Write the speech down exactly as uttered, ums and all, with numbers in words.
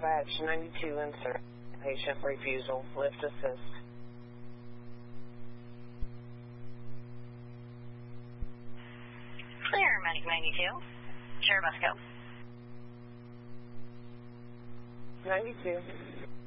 dispatch ninety-two insert. Patient refusal. Lift assist. Clear, Medic ninety-two. Sure, must go. ninety-two.